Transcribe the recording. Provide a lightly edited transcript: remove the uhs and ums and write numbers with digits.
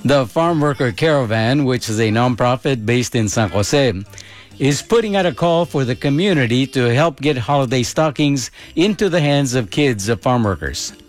The Farm Worker Caravan, which is a nonprofit based in San Jose, is putting out a call for the community to help get holiday stockings into the hands of kids of farm workers.